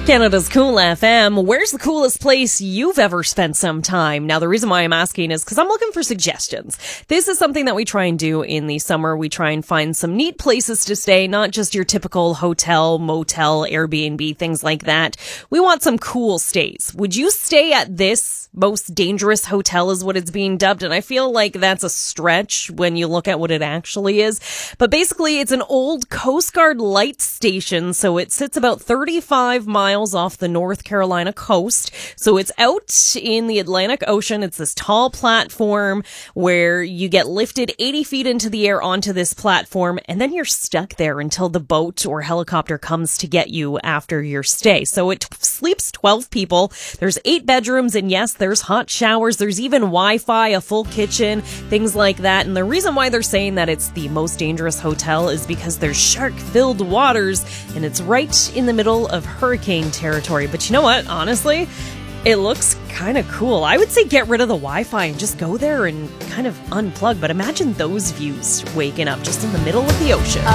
Canada's Cool FM. Where's the coolest place you've ever spent some time? Now, the reason why I'm asking is because I'm looking for suggestions. This is something that we try and do in the summer. We try and find some neat places to stay, not just your typical hotel, motel, Airbnb, things like that. We want some cool stays. Would you stay at this most dangerous hotel is what it's being dubbed? And I feel like that's a stretch when you look at what it actually is. But basically, it's an old Coast Guard light station. So it sits about 35 miles off the North Carolina coast. So it's out in the Atlantic Ocean. It's this tall platform where you get lifted 80 feet into the air onto this platform, and then you're stuck there until the boat or helicopter comes to get you after your stay. So it sleeps 12 people. There's 8 bedrooms, and yes, there's hot showers. There's even Wi-Fi, a full kitchen, things like that. And the reason why they're saying that it's the most dangerous hotel is because there's shark-filled waters, and it's right in the middle of hurricane territory. But you know what? Honestly, it looks kind of cool. I would say get rid of the Wi-Fi and just go there and kind of unplug. But imagine those views waking up just in the middle of the ocean.